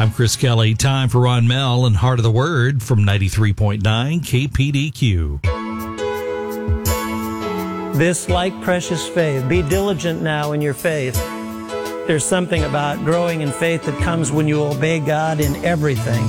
I'm Chris Kelly. Time for Ron Mell and Heart of the Word from 93.9 KPDQ. This like precious faith. Be diligent now in your faith. There's something about growing in faith that comes when you obey God in everything.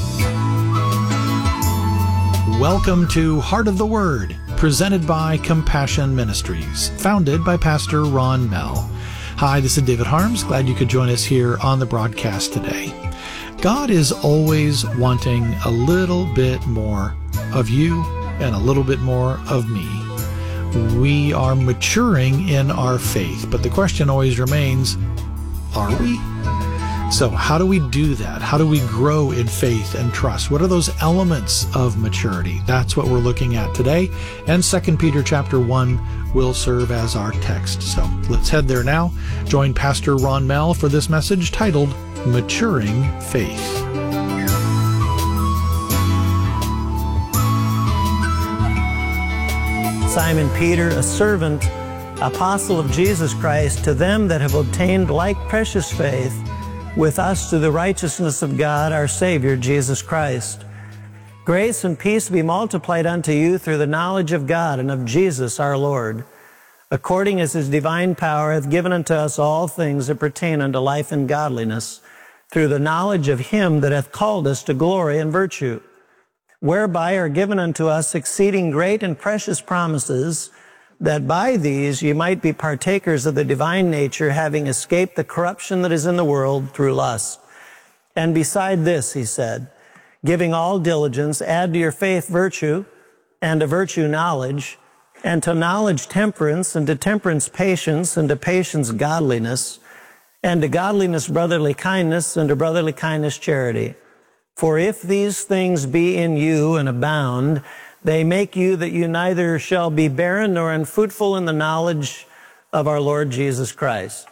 Welcome to Heart of the Word, presented by Compassion Ministries, founded by Pastor Ron Mell. Hi, this is David Harms. Glad you could join us here on the broadcast today. God is always wanting a little bit more of you and a little bit more of me. We are maturing in our faith, but the question always remains, are we? So how do we do that? How do we grow in faith and trust? What are those elements of maturity? That's what we're looking at today. And 2 Peter chapter 1 will serve as our text. So let's head there now. Join Pastor Ron Mell for this message titled Maturing Faith. Simon Peter, a servant, apostle of Jesus Christ, to them that have obtained like precious faith with us through the righteousness of God our Savior, Jesus Christ. Grace and peace be multiplied unto you through the knowledge of God and of Jesus our Lord, according as his divine power hath given unto us all things that pertain unto life and godliness, through the knowledge of him that hath called us to glory and virtue, whereby are given unto us exceeding great and precious promises, that by these ye might be partakers of the divine nature, having escaped the corruption that is in the world through lust. And beside this, he said, giving all diligence, add to your faith virtue, and to virtue knowledge, and to knowledge temperance, and to temperance patience, and to patience godliness, and to godliness brotherly kindness, and to brotherly kindness charity. For if these things be in you and abound, they make you that you neither shall be barren nor unfruitful in the knowledge of our Lord Jesus Christ.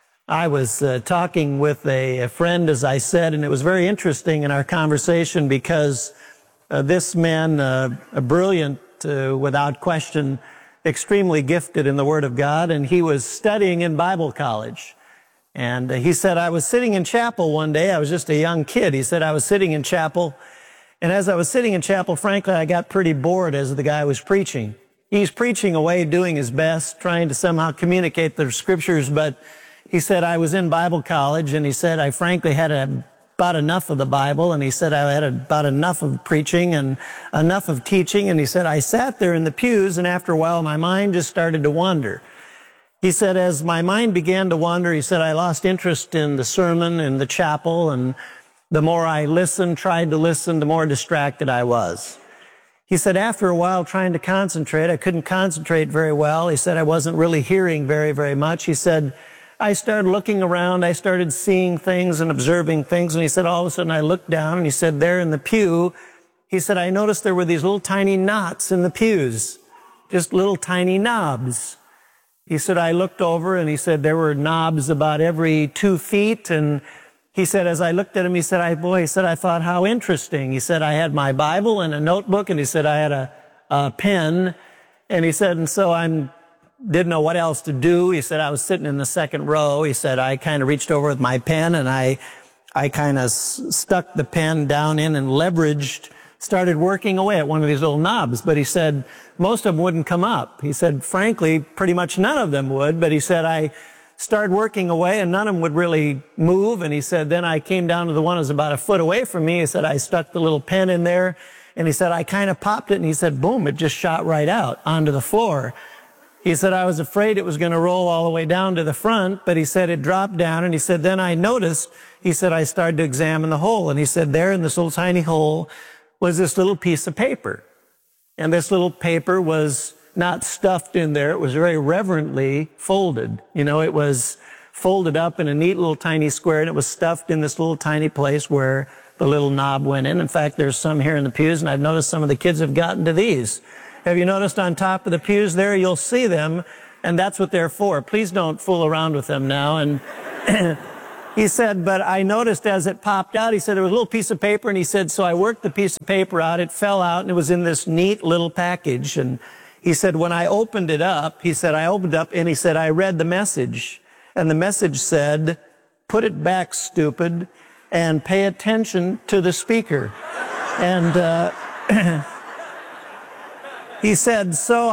I was talking with a friend, as I said, and it was very interesting in our conversation because this man, a brilliant, without question, extremely gifted in the Word of God, and he was studying in Bible college. And he said, I was sitting in chapel one day. I was just a young kid. He said, I was sitting in chapel. And as I was sitting in chapel, frankly, I got pretty bored as the guy was preaching. He's preaching away, doing his best, trying to somehow communicate the scriptures. But he said, I was in Bible college, and he said, I frankly had about enough of the Bible. And he said, I had about enough of preaching and enough of teaching. And he said, I sat there in the pews, and after a while, my mind just started to wander. He said, as my mind began to wander, he said, I lost interest in the sermon and the chapel, and the more I listened, tried to listen, the more distracted I was. He said, after a while, trying to concentrate, I couldn't concentrate very well. He said, I wasn't really hearing very, very much. He said, I started looking around. I started seeing things and observing things. And he said, all of a sudden, I looked down, and he said, there in the pew, he said, I noticed there were these little tiny knots in the pews, just little tiny knobs. He said, I looked over, and he said, there were knobs about every 2 feet, and he said, as I looked at him, he said, I thought, how interesting. He said, I had my Bible and a notebook, and he said, I had a pen. And he said, and so didn't know what else to do. He said, I was sitting in the second row. He said, I kind of reached over with my pen, and I kind of stuck the pen down in and leveraged, started working away at one of these little knobs. But he said, most of them wouldn't come up. He said, frankly, pretty much none of them would. But he said, I started working away, and none of them would really move. And he said, then I came down to the one that was about a foot away from me. He said, I stuck the little pen in there, and he said, I kind of popped it, and he said, boom, it just shot right out onto the floor. He said, I was afraid it was going to roll all the way down to the front, but he said it dropped down, and he said, then I noticed, he said, I started to examine the hole, and he said, there in this little tiny hole was this little piece of paper. And this little paper was not stuffed in there. It was very reverently folded. You know, it was folded up in a neat little tiny square, and it was stuffed in this little tiny place where the little knob went in. In fact, there's some here in the pews, and I've noticed some of the kids have gotten to these. Have you noticed on top of the pews there? You'll see them, and that's what they're for. Please don't fool around with them now. And he said, but I noticed as it popped out, he said, there was a little piece of paper, and he said, so I worked the piece of paper out. It fell out, and it was in this neat little package. And he said, when I opened it up, he said, I opened up, and he said, I read the message. And the message said, put it back, stupid. and pay attention to the speaker. And he said, so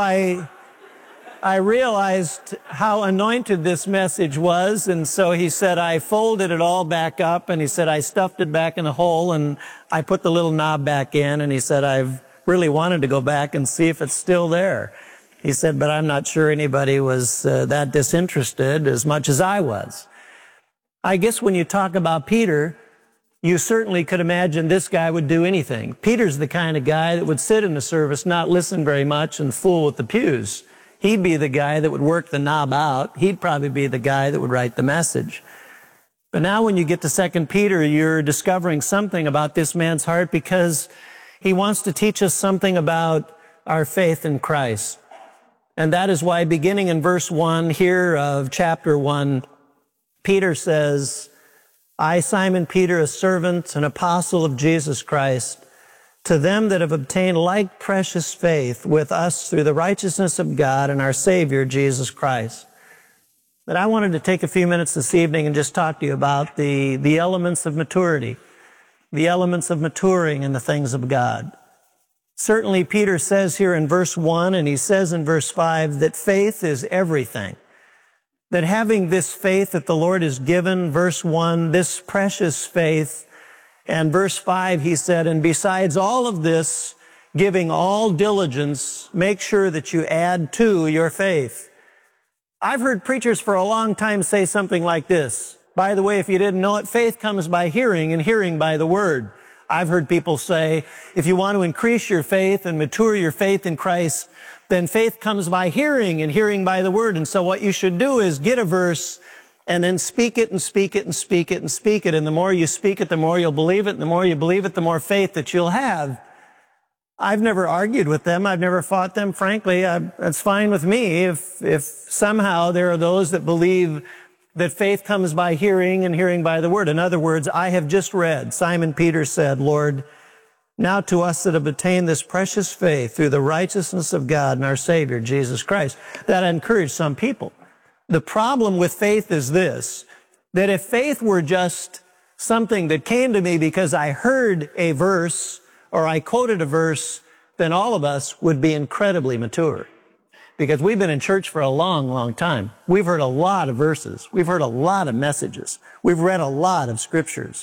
I realized how anointed this message was, and so he said, I folded it all back up, and he said, I stuffed it back in the hole, and I put the little knob back in, and he said, I've really wanted to go back and see if it's still there. He said, but I'm not sure anybody was that disinterested as much as I was. I guess when you talk about Peter, you certainly could imagine this guy would do anything. Peter's the kind of guy that would sit in the service, not listen very much, and fool with the pews. He'd be the guy that would work the knob out. He'd probably be the guy that would write the message. But now when you get to 2 Peter, you're discovering something about this man's heart, because he wants to teach us something about our faith in Christ. And that is why, beginning in verse 1 here of chapter 1, Peter says, I, Simon Peter, a servant and apostle of Jesus Christ, to them that have obtained like precious faith with us through the righteousness of God and our Savior, Jesus Christ. But I wanted to take a few minutes this evening and just talk to you about the elements of maturity, the elements of maturing in the things of God. Certainly, Peter says here in verse 1, and he says in verse 5, that faith is everything. That having this faith that the Lord has given, verse 1, this precious faith, and verse 5, he said, and besides all of this, giving all diligence, make sure that you add to your faith. I've heard preachers for a long time say something like this. By the way, if you didn't know it, faith comes by hearing, and hearing by the word. I've heard people say, if you want to increase your faith and mature your faith in Christ, then faith comes by hearing, and hearing by the word. And so what you should do is get a verse and then speak it and speak it and speak it and speak it. And the more you speak it, the more you'll believe it. And the more you believe it, the more faith that you'll have. I've never argued with them. I've never fought them. Frankly, it's fine with me if somehow there are those that believe that faith comes by hearing and hearing by the word. In other words, I have just read, Simon Peter said, Lord, now to us that have attained this precious faith through the righteousness of God and our Savior, Jesus Christ. That encouraged some people. The problem with faith is this, that if faith were just something that came to me because I heard a verse or I quoted a verse, then all of us would be incredibly mature. Because we've been in church for a long, long time. We've heard a lot of verses. We've heard a lot of messages. We've read a lot of scriptures.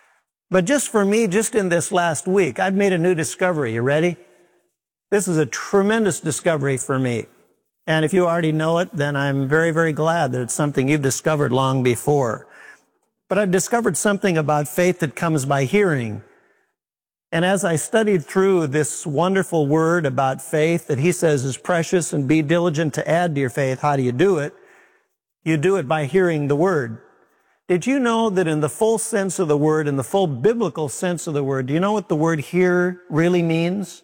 But just for me, just in this last week, I've made a new discovery. You ready? This is a tremendous discovery for me. And if you already know it, then I'm very, very glad that it's something you've discovered long before. But I've discovered something about faith that comes by hearing. And as I studied through this wonderful word about faith that he says is precious and be diligent to add to your faith, how do you do it? You do it by hearing the word. Did you know that in the full sense of the word, in the full biblical sense of the word, do you know what the word hear really means?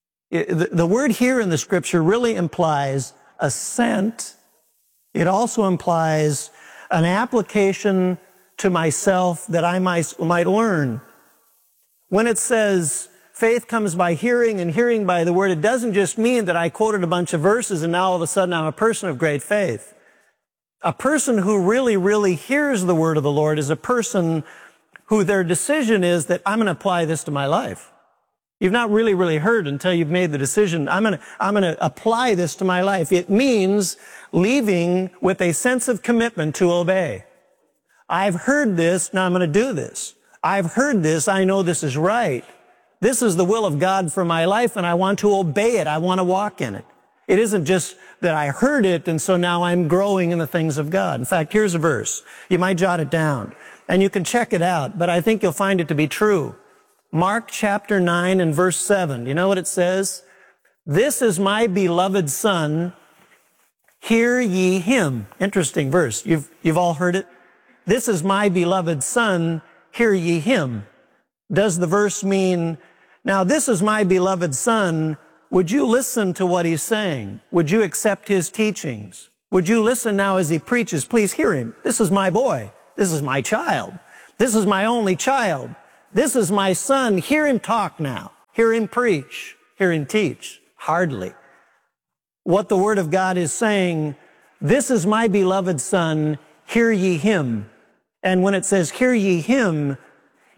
The word hear in the scripture really implies assent. It also implies an application to myself that I might learn. When it says faith comes by hearing and hearing by the word, it doesn't just mean that I quoted a bunch of verses and now all of a sudden I'm a person of great faith. A person who really, really hears the word of the Lord is a person who their decision is that I'm going to apply this to my life. You've not really, really heard until you've made the decision. I'm going to apply this to my life. It means leaving with a sense of commitment to obey. I've heard this, now I'm going to do this. I've heard this, I know this is right. This is the will of God for my life, and I want to obey it. I want to walk in it. It isn't just that I heard it, and so now I'm growing in the things of God. In fact, here's a verse. You might jot it down, and you can check it out, but I think you'll find it to be true. Mark chapter 9 and verse 7. You know what it says? This is my beloved Son. Hear ye him. Interesting verse. You've all heard it. This is my beloved Son. Hear ye him. Does the verse mean, now this is my beloved Son, would you listen to what he's saying? Would you accept his teachings? Would you listen now as he preaches? Please hear him. This is my boy. This is my child. This is my only child. This is my son. Hear him talk now. Hear him preach. Hear him teach. Hardly. What the Word of God is saying, this is my beloved Son. Hear ye him. And when it says, hear ye him,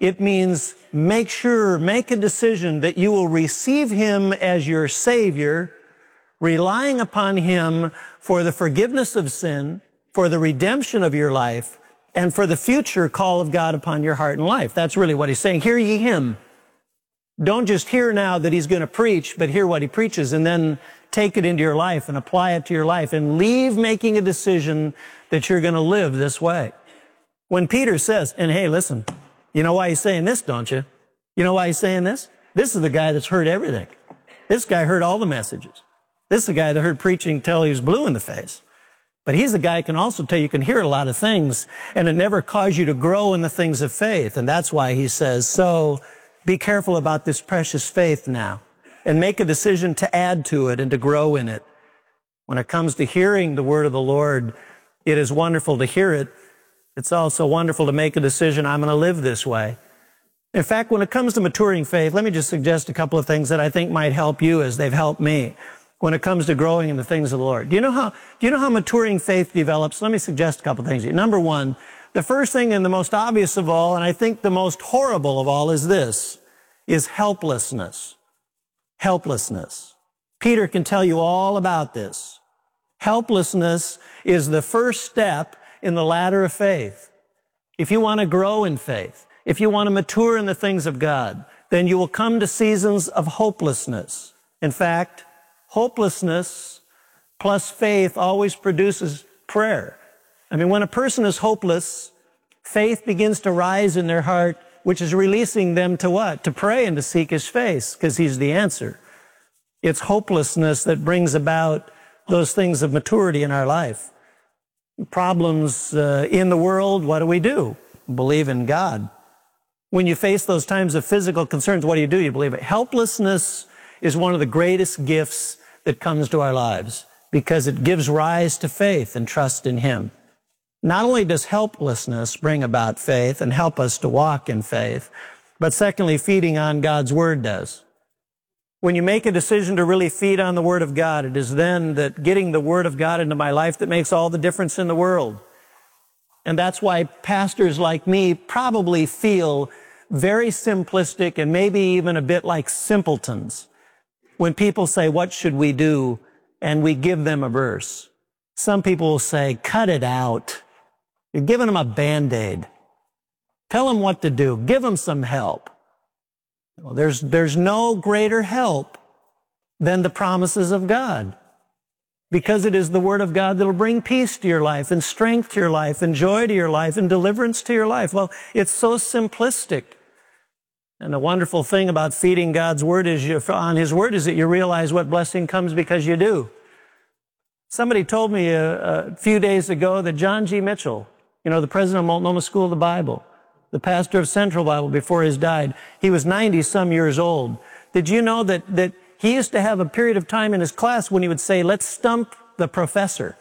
It means make a decision that you will receive him as your Savior, relying upon him for the forgiveness of sin, for the redemption of your life, and for the future call of God upon your heart and life. That's really what he's saying. Hear ye him. Don't just hear now that he's going to preach, but hear what he preaches and then take it into your life and apply it to your life and leave making a decision that you're going to live this way. When Peter says, and hey, listen, you know why he's saying this, don't you? You know why he's saying this? This is the guy that's heard everything. This guy heard all the messages. This is the guy that heard preaching till he was blue in the face. But he's the guy who can also tell you can hear a lot of things, and it never caused you to grow in the things of faith. And that's why he says, so be careful about this precious faith now, and make a decision to add to it and to grow in it. When it comes to hearing the word of the Lord, it is wonderful to hear it. It's also wonderful to make a decision, I'm going to live this way. In fact, when it comes to maturing faith, let me just suggest a couple of things that I think might help you as they've helped me when it comes to growing in the things of the Lord. Do you know how maturing faith develops? Let me suggest a couple of things. Number one, the first thing and the most obvious of all, and I think the most horrible of all, is this, is helplessness. Helplessness. Peter can tell you all about this. Helplessness is the first step in the ladder of faith. If you want to grow in faith, if you want to mature in the things of God, then you will come to seasons of hopelessness. In fact, hopelessness plus faith always produces prayer. I mean, when a person is hopeless, faith begins to rise in their heart, which is releasing them to what? To pray and to seek his face, because he's the answer. It's hopelessness that brings about those things of maturity in our life. Problems in the world, what do? Believe in God. When you face those times of physical concerns, what do? You believe it. Helplessness is one of the greatest gifts that comes to our lives because it gives rise to faith and trust in him. Not only does helplessness bring about faith and help us to walk in faith, but secondly, feeding on God's word does. When you make a decision to really feed on the word of God, it is then that getting the word of God into my life that makes all the difference in the world. And that's why pastors like me probably feel very simplistic and maybe even a bit like simpletons when people say, what should we do? And we give them a verse. Some people will say, cut it out. You're giving them a Band-Aid. Tell them what to do. Give them some help. Well, there's no greater help than the promises of God, because it is the word of God that will bring peace to your life and strength to your life and joy to your life and deliverance to your life. Well, it's so simplistic. And the wonderful thing about feeding God's word on his word is that you realize what blessing comes because you do. Somebody told me a few days ago that John G. Mitchell, the president of Multnomah School of the Bible, the pastor of Central Bible before he died, he was 90-some years old. Did you know that he used to have a period of time in his class when he would say, let's stump the professor?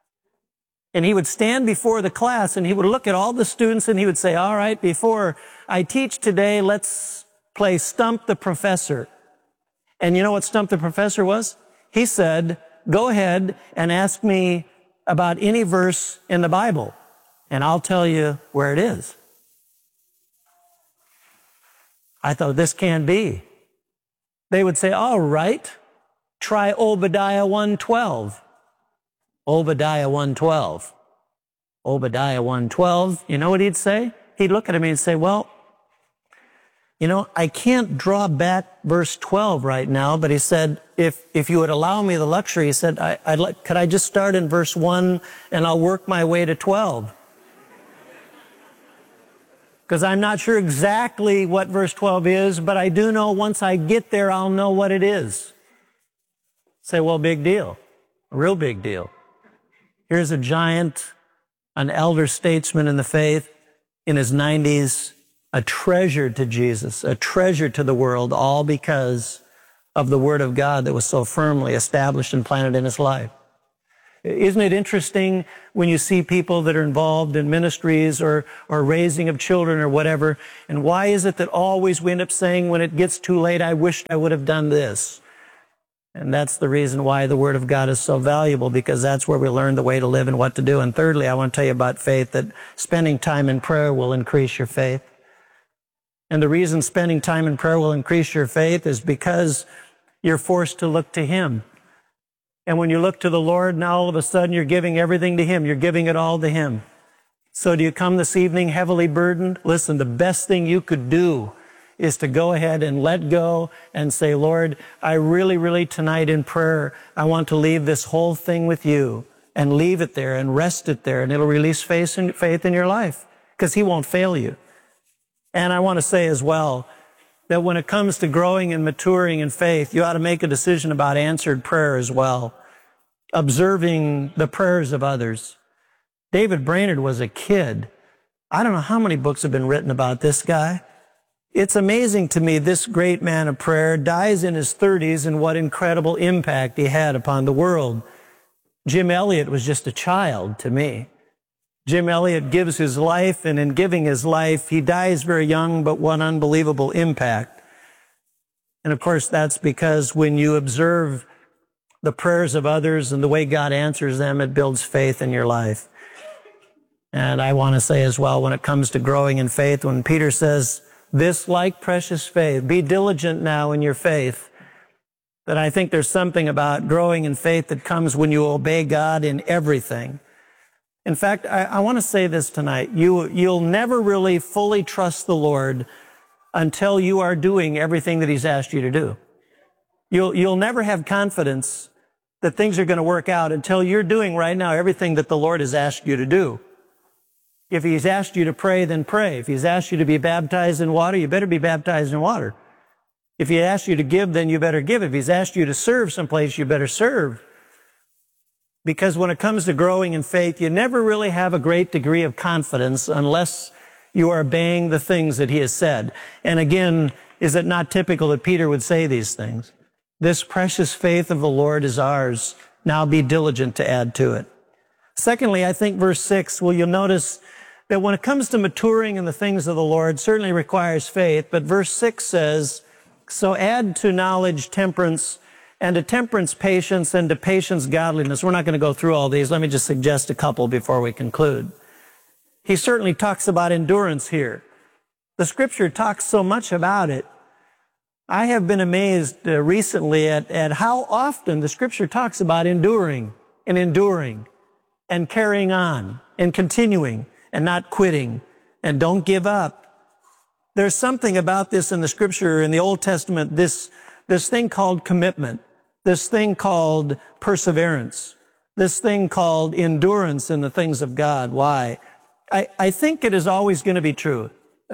And he would stand before the class and he would look at all the students and he would say, all right, before I teach today, let's play Stump the Professor. And you know what Stump the Professor was? He said, go ahead and ask me about any verse in the Bible, and I'll tell you where it is. I thought, this can't be. They would say, all right, try Obadiah 1:12. Obadiah 1:12. Obadiah 1:12. You know what he'd say? He'd look at him and he'd say, well, I can't draw back verse 12 right now, but he said, if you would allow me the luxury, he said, could I just start in verse 1 and I'll work my way to 12? Because I'm not sure exactly what verse 12 is, but I do know once I get there, I'll know what it is. Say, well, big deal. A real big deal. Here's a giant, an elder statesman in the faith, in his 90s, a treasure to Jesus, a treasure to the world, all because of the Word of God that was so firmly established and planted in his life. Isn't it interesting when you see people that are involved in ministries or raising of children or whatever, and why is it that always we end up saying when it gets too late, I wished I would have done this? And that's the reason why the Word of God is so valuable, because that's where we learn the way to live and what to do. And thirdly, I want to tell you about faith, that spending time in prayer will increase your faith. And the reason spending time in prayer will increase your faith is because you're forced to look to Him. And when you look to the Lord, now all of a sudden you're giving everything to Him. You're giving it all to Him. So do you come this evening heavily burdened? Listen, the best thing you could do is to go ahead and let go and say, Lord, I really tonight in prayer, I want to leave this whole thing with you, and leave it there and rest it there, and it'll release faith in your life, because He won't fail you. And I want to say as well that when it comes to growing and maturing in faith, you ought to make a decision about answered prayer as well, observing the prayers of others. David Brainerd was a kid. I don't know how many books have been written about this guy. It's amazing to me, this great man of prayer dies in his 30s, and what incredible impact he had upon the world. Jim Elliot was just a child to me. Jim Elliot gives his life, and in giving his life, he dies very young, but what unbelievable impact. And of course, that's because when you observe the prayers of others and the way God answers them, it builds faith in your life. And I want to say as well, when it comes to growing in faith, when Peter says, this like precious faith, be diligent now in your faith, that I think there's something about growing in faith that comes when you obey God in everything. In fact, I want to say this tonight. You'll never really fully trust the Lord until you are doing everything that He's asked you to do. You'll never have confidence that things are going to work out until you're doing right now everything that the Lord has asked you to do. If He's asked you to pray, then pray. If He's asked you to be baptized in water, you better be baptized in water. If He asked you to give, then you better give. If He's asked you to serve someplace, you better serve. Because when it comes to growing in faith, you never really have a great degree of confidence unless you are obeying the things that He has said. And again, is it not typical that Peter would say these things? This precious faith of the Lord is ours. Now be diligent to add to it. Secondly, I think verse 6, well, you'll notice that when it comes to maturing in the things of the Lord, certainly requires faith. But verse 6 says, so add to knowledge temperance, and to temperance patience, and to patience godliness. We're not going to go through all these. Let me just suggest a couple before we conclude. He certainly talks about endurance here. The Scripture talks so much about it. I have been amazed recently at how often the Scripture talks about enduring and carrying on and continuing and not quitting and don't give up. There's something about this in the Scripture in the Old Testament, this thing called commitment, this thing called perseverance, this thing called endurance in the things of God. Why? I think it is always going to be true.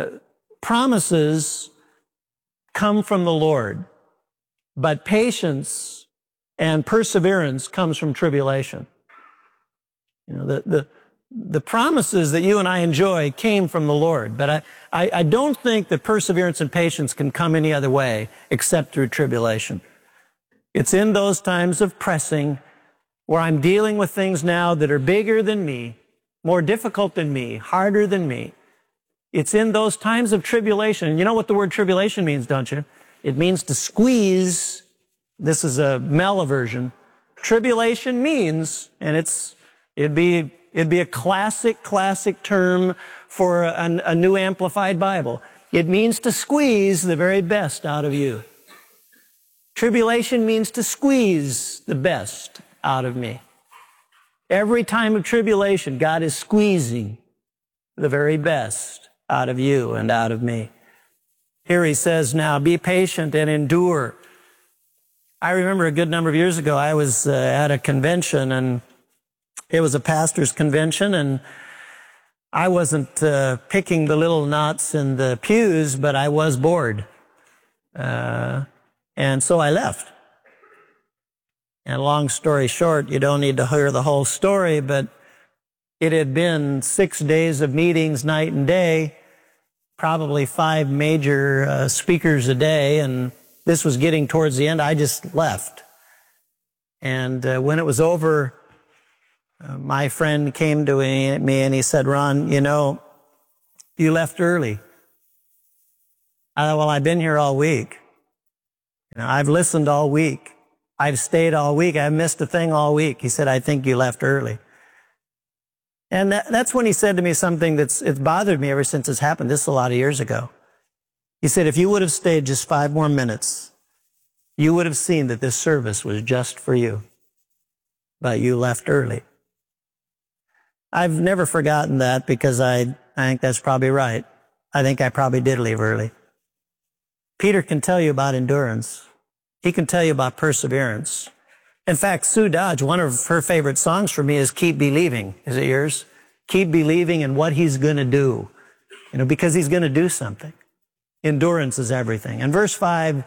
Promises come from the Lord, but patience and perseverance comes from tribulation. You know, the promises that you and I enjoy came from the Lord, but I don't think that perseverance and patience can come any other way except through tribulation. It's in those times of pressing where I'm dealing with things now that are bigger than me, more difficult than me, harder than me. It's in those times of tribulation. And you know what the word tribulation means, don't you? It means to squeeze. This is a Mella version. Tribulation means, and it'd be a classic term for a New Amplified Bible. It means to squeeze the very best out of you. Tribulation means to squeeze the best out of me. Every time of tribulation, God is squeezing the very best out of you and out of me. Here He says now, be patient and endure. I remember a good number of years ago, I was at a convention, and it was a pastor's convention, and I wasn't picking the little knots in the pews, but I was bored. And so I left. And long story short, you don't need to hear the whole story, but it had been 6 days of meetings night and day, probably 5 major speakers a day, and this was getting towards the end. I just left. And when it was over, my friend came to me and he said, Ron, you know, you left early. Well, I've been here all week. You know, I've listened all week. I've stayed all week. I've missed a thing all week. He said, I think you left early. And that's when he said to me something it's bothered me ever since it's happened. This is a lot of years ago. He said, if you would have stayed just 5 more minutes, you would have seen that this service was just for you. But you left early. I've never forgotten that because I think that's probably right. I think I probably did leave early. Peter can tell you about endurance. He can tell you about perseverance. In fact, Sue Dodge, one of her favorite songs for me is Keep Believing. Is it yours? Keep believing in what he's going to do. Because he's going to do something. Endurance is everything. And verse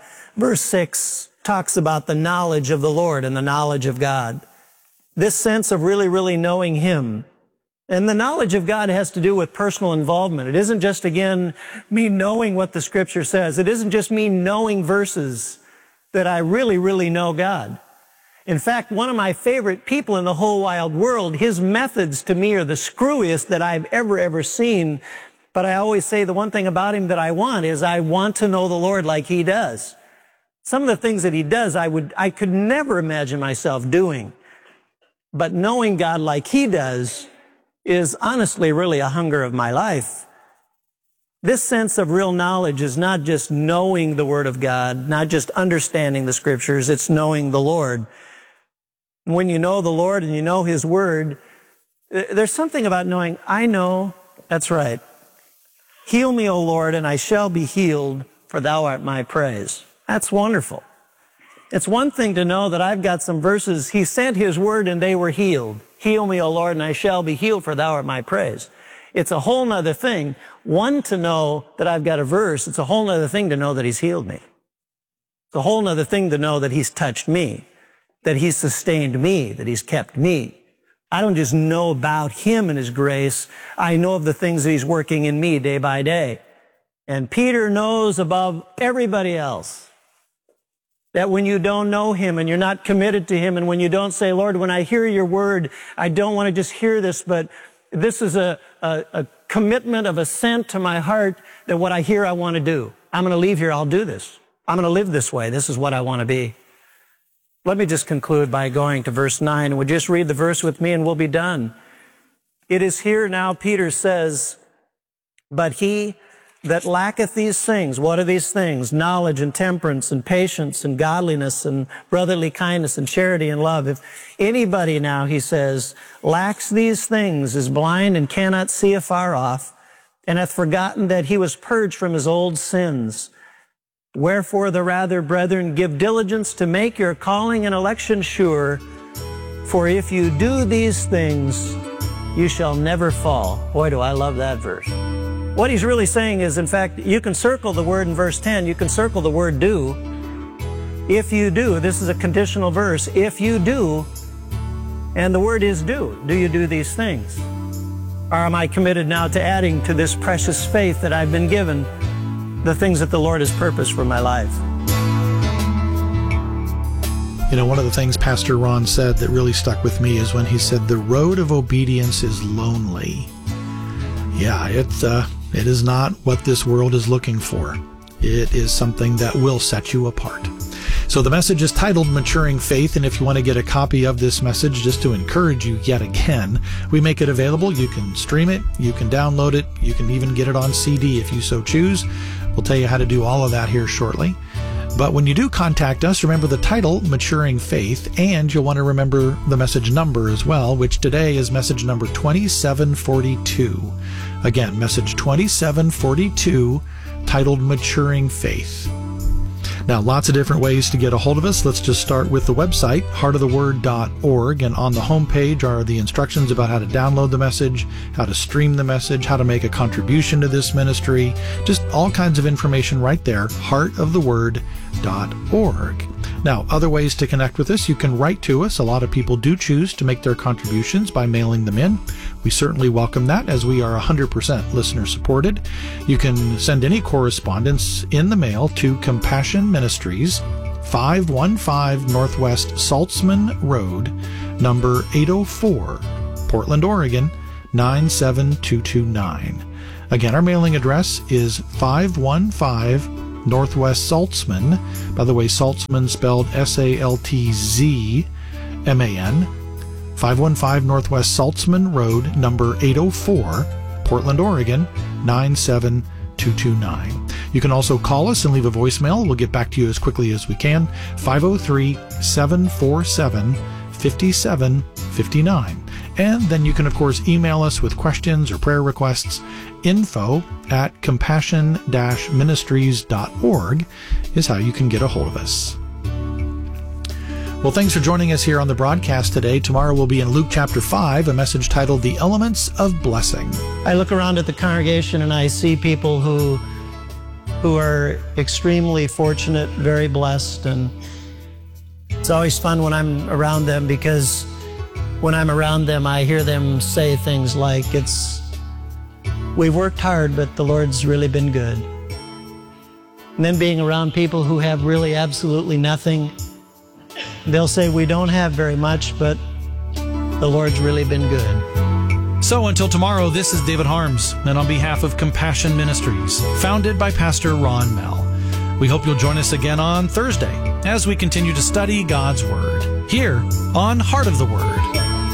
6 talks about the knowledge of the Lord and the knowledge of God. This sense of really, really knowing him. And the knowledge of God has to do with personal involvement. It isn't just, again, me knowing what the Scripture says. It isn't just me knowing verses that I really, really know God. In fact, one of my favorite people in the whole wide world, his methods to me are the screwiest that I've ever seen. But I always say the one thing about him that I want is I want to know the Lord like he does. Some of the things that he does, I could never imagine myself doing. But knowing God like he does is honestly really a hunger of my life. This sense of real knowledge is not just knowing the Word of God, not just understanding the Scriptures, it's knowing the Lord. When you know the Lord and you know his Word, there's something about knowing, I know, that's right. Heal me, O Lord, and I shall be healed, for thou art my praise. That's wonderful. It's one thing to know that I've got some verses. He sent his word and they were healed. Heal me, O Lord, and I shall be healed, for thou art my praise. It's a whole nother thing. One, to know that I've got a verse. It's a whole nother thing to know that he's healed me. It's a whole nother thing to know that he's touched me, that he's sustained me, that he's kept me. I don't just know about him and his grace. I know of the things that he's working in me day by day. And Peter knows above everybody else that when you don't know him and you're not committed to him, and when you don't say, Lord, when I hear your word, I don't want to just hear this, but this is a commitment of assent to my heart that what I hear I want to do. I'm going to leave here, I'll do this. I'm going to live this way. This is what I want to be. Let me just conclude by going to verse 9. Would you just read the verse with me and we'll be done. It is here now, Peter says, but he that lacketh these things, what are these things? Knowledge and temperance and patience and godliness and brotherly kindness and charity and love. If anybody now, he says, lacks these things, is blind and cannot see afar off, and hath forgotten that he was purged from his old sins, wherefore the rather, brethren, give diligence to make your calling and election sure, for if you do these things, you shall never fall. Boy, do I love that verse. What he's really saying is, in fact, you can circle the word in verse 10, you can circle the word do. If you do, this is a conditional verse, if you do, and the word is do. Do you do these things? Or am I committed now to adding to this precious faith that I've been given the things that the Lord has purposed for my life? One of the things Pastor Ron said that really stuck with me is when he said, the road of obedience is lonely. Yeah, it is not what this world is looking for. It is something that will set you apart. So the message is titled Maturing Faith, and if you want to get a copy of this message, just to encourage you yet again, we make it available. You can stream it, you can download it, you can even get it on CD if you so choose. We'll tell you how to do all of that here shortly. But when you do contact us, remember the title, Maturing Faith, and you'll want to remember the message number as well, which today is message number 2742. Again, message 2742, titled Maturing Faith. Now, lots of different ways to get a hold of us. Let's just start with the website, heartoftheword.org, and on the homepage are the instructions about how to download the message, how to stream the message, how to make a contribution to this ministry, just all kinds of information right there, heartoftheword.org. Now, other ways to connect with us, you can write to us. A lot of people do choose to make their contributions by mailing them in. We certainly welcome that, as we are 100% listener supported. You can send any correspondence in the mail to Compassion Ministries, 515 Northwest Saltzman Road, number 804, Portland, Oregon, 97229. Again, our mailing address is 515 Northwest Saltzman. By the way, Saltzman spelled Saltzman. 515 Northwest Saltzman Road, number 804, Portland, Oregon, 97229. You can also call us and leave a voicemail. We'll get back to you as quickly as we can. 503-747-5759. And then you can, of course, email us with questions or prayer requests. info@compassion-ministries.org is how you can get a hold of us. Well, thanks for joining us here on the broadcast today. Tomorrow we'll be in Luke chapter 5, a message titled The Elements of Blessing. I look around at the congregation and I see people who are extremely fortunate, very blessed, and it's always fun when I'm around them, because when I'm around them, I hear them say things like, we've worked hard, but the Lord's really been good. And then being around people who have really absolutely nothing, they'll say, we don't have very much, but the Lord's really been good. So until tomorrow, this is David Harms, and on behalf of Compassion Ministries, founded by Pastor Ron Mell, we hope you'll join us again on Thursday as we continue to study God's Word here on Heart of the Word.